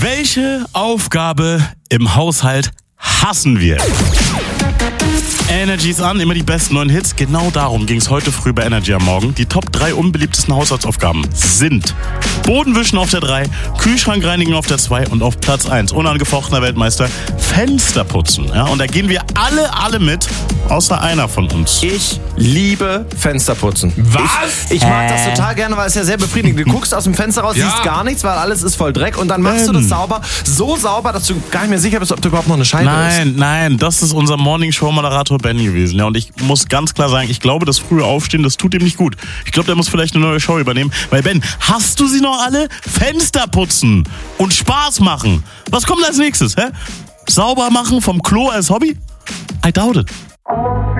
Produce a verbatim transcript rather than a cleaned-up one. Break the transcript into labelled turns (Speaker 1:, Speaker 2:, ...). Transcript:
Speaker 1: Welche Aufgabe im Haushalt hassen wir? Energy ist an, immer die besten neuen Hits. Genau darum ging es heute früh bei Energy am Morgen. Die Top drei unbeliebtesten Haushaltsaufgaben sind Bodenwischen auf der drei, Kühlschrank reinigen auf der zwei und auf Platz eins, unangefochtener Weltmeister, Fenster putzen. Ja, und da gehen wir alle, alle mit, außer einer von uns.
Speaker 2: Ich liebe Fensterputzen.
Speaker 3: Was?
Speaker 2: Ich, ich mag das total gerne, weil es ja sehr befriedigend. Du guckst aus dem Fenster raus,
Speaker 3: Ja.
Speaker 2: siehst gar nichts, weil alles ist voll Dreck und dann machst du
Speaker 1: Ben.
Speaker 2: das sauber, so sauber, dass du gar nicht mehr sicher bist, ob du überhaupt noch eine Scheibe ist.
Speaker 1: Nein, nein, das ist unser Morning-Show-Moderator Ben gewesen. Ja, und ich muss ganz klar sagen, ich glaube, das frühe Aufstehen, das tut ihm nicht gut. Ich glaube, der muss vielleicht eine neue Show übernehmen. Weil Ben, hast du sie noch alle? Fenster putzen und Spaß machen. Was kommt als nächstes, hä? Sauber machen vom Klo als Hobby? I doubt it.